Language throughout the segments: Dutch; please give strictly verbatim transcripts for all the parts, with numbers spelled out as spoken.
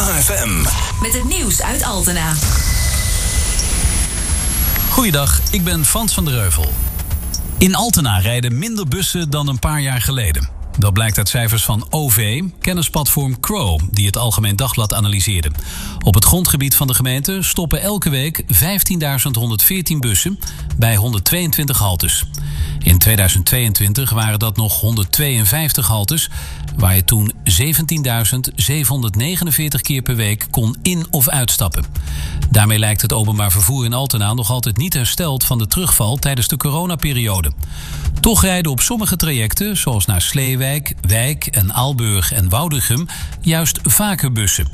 A F M. Met het nieuws uit Altena. Goeiedag, ik ben Frans van der Heuvel. In Altena rijden minder bussen dan een paar jaar geleden. Dat blijkt uit cijfers van O V, kennisplatform Crow, die het Algemeen Dagblad analyseerde. Op het grondgebied van de gemeente stoppen elke week vijftienduizend honderdveertien bussen bij honderdtweeëntwintig haltes. In tweeduizend tweeëntwintig waren dat nog honderdtweeënvijftig haltes, waar je toen zeventienduizend zevenhonderdnegenenveertig keer per week kon in- of uitstappen. Daarmee lijkt het openbaar vervoer in Altena nog altijd niet hersteld van de terugval tijdens de coronaperiode. Toch rijden op sommige trajecten, zoals naar Sleewijk, Wijk en Aalburg en Woudrichem, juist vaker bussen.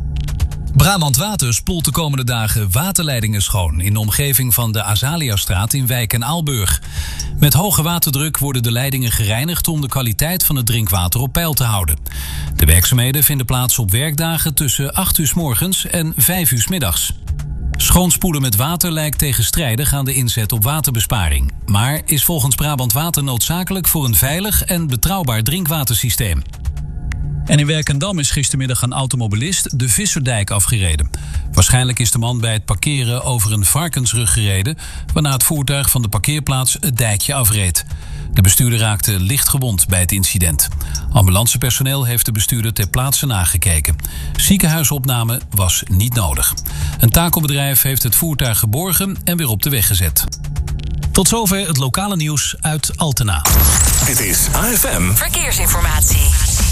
Brabant Water spoelt de komende dagen waterleidingen schoon in de omgeving van de Azaliastraat in Wijk en Aalburg. Met hoge waterdruk worden de leidingen gereinigd om de kwaliteit van het drinkwater op peil te houden. De werkzaamheden vinden plaats op werkdagen tussen acht uur 's morgens en vijf uur 's middags. Schoonspoelen met water lijkt tegenstrijdig aan de inzet op waterbesparing, maar is volgens Brabant Water noodzakelijk voor een veilig en betrouwbaar drinkwatersysteem. En in Werkendam is gistermiddag een automobilist de Visserdijk afgereden. Waarschijnlijk is de man bij het parkeren over een varkensrug gereden, waarna het voertuig van de parkeerplaats het dijkje afreed. De bestuurder raakte licht gewond bij het incident. Ambulancepersoneel heeft de bestuurder ter plaatse nagekeken. Ziekenhuisopname was niet nodig. Een takelbedrijf heeft het voertuig geborgen en weer op de weg gezet. Tot zover het lokale nieuws uit Altena. Dit is A F M Verkeersinformatie.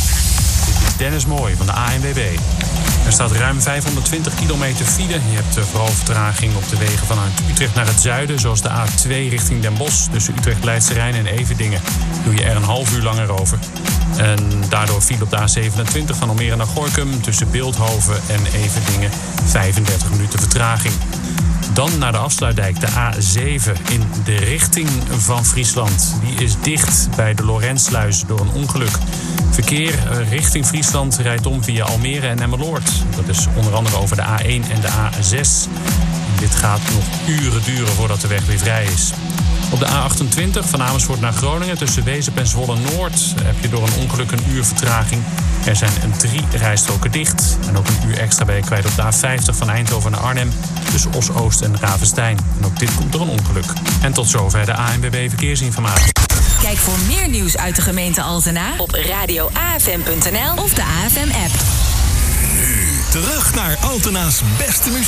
Dit is Dennis Mooij van de A N W B. Er staat ruim vijfhonderdtwintig kilometer file. Je hebt vooral vertraging op de wegen vanuit Utrecht naar het zuiden, zoals de A twee richting Den Bosch. Tussen Utrecht, Leidse Rijn en Everdingen doe je er een half uur langer over. En daardoor file op de A zevenentwintig van Almere naar Gorinchem tussen Beeldhoven en Everdingen vijfendertig minuten vertraging. Dan naar de afsluitdijk, de A zeven in de richting van Friesland. Die is dicht bij de Lorenzsluis door een ongeluk. Verkeer richting Friesland rijdt om via Almere en Emmeloord. Dat is onder andere over de A één en de A zes. Dit gaat nog uren duren voordat de weg weer vrij is. Op de A achtentwintig van Amersfoort naar Groningen tussen Wezep en Zwolle-Noord heb je door een ongeluk een uur vertraging. Er zijn een drie rijstroken dicht. En ook een uur extra ben je kwijt op de A vijftig van Eindhoven naar Arnhem tussen Os-Oost en Ravenstein. En ook dit komt door een ongeluk. En tot zover de A N W B Verkeersinformatie. Kijk voor meer nieuws uit de gemeente Altena op radio a f m punt n l of de A F M-app. Nu terug naar Altena's beste muziek.